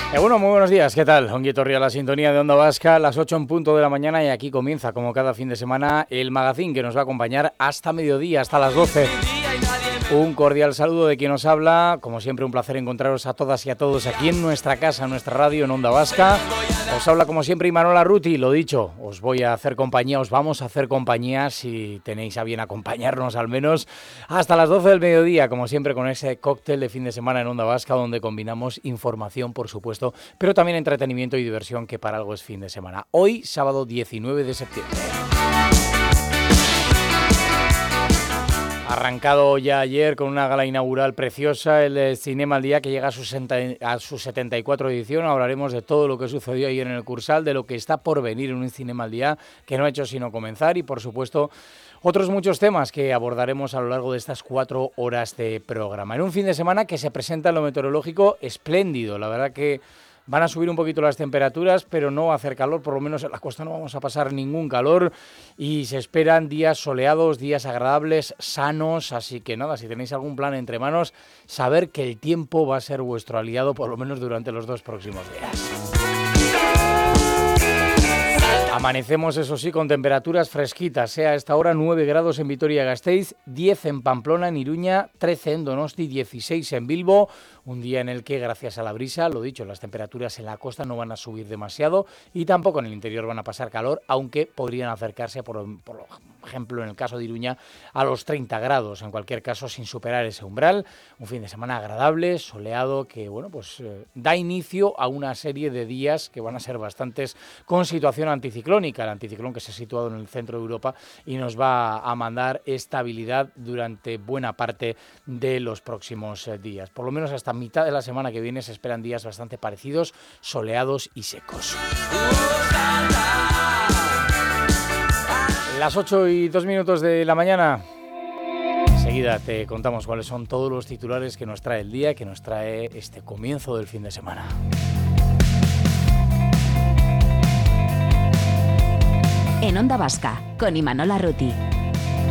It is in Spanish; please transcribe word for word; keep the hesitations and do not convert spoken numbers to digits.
Eh, bueno, muy buenos días, ¿qué tal? Ongi etorri a la sintonía de Onda Vasca, las ocho en punto de la mañana, y aquí comienza, como cada fin de semana, el magazín que nos va a acompañar hasta mediodía, hasta las doce. Un cordial saludo de quien nos habla, como siempre un placer encontraros a todas y a todos aquí en nuestra casa, en nuestra radio, en Onda Vasca. Os habla como siempre Imanol Arruti, lo dicho, os voy a hacer compañía, os vamos a hacer compañía si tenéis a bien acompañarnos al menos hasta las doce del mediodía, como siempre con ese cóctel de fin de semana en Onda Vasca, donde combinamos información, por supuesto, pero también entretenimiento y diversión, que para algo es fin de semana. Hoy, sábado diecinueve de septiembre. Arrancado ya ayer con una gala inaugural preciosa, el Cinema al Día, que llega a su, a su setenta y cuatro edición. Hablaremos de todo lo que sucedió ayer en el Cursal, de lo que está por venir en un Cinema al Día que no ha hecho sino comenzar, y por supuesto otros muchos temas que abordaremos a lo largo de estas cuatro horas de programa. En un fin de semana que se presenta en lo meteorológico espléndido. La verdad que van a subir un poquito las temperaturas, pero no va a hacer calor, por lo menos en la costa no vamos a pasar ningún calor, y se esperan días soleados, días agradables, sanos, así que nada, si tenéis algún plan entre manos, saber que el tiempo va a ser vuestro aliado, por lo menos durante los dos próximos días. Amanecemos, eso sí, con temperaturas fresquitas, sea a esta hora nueve grados en Vitoria-Gasteiz, diez en Pamplona, en Iruña, trece en Donosti, dieciséis en Bilbo. Un día en el que, gracias a la brisa, lo dicho, las temperaturas en la costa no van a subir demasiado y tampoco en el interior van a pasar calor, aunque podrían acercarse, por, por ejemplo, en el caso de Iruña, a los treinta grados, en cualquier caso sin superar ese umbral. Un fin de semana agradable, soleado, que bueno, pues eh, da inicio a una serie de días que van a ser bastantes con situación anticiclónica, el anticiclón que se ha situado en el centro de Europa y nos va a mandar estabilidad durante buena parte de los próximos eh, días. Por lo menos hasta mitad de la semana que viene se esperan días bastante parecidos, soleados y secos. Las ocho y dos minutos de la mañana. Enseguida te contamos cuáles son todos los titulares que nos trae el día, que nos trae este comienzo del fin de semana. En Onda Vasca, con Imanol Arruti.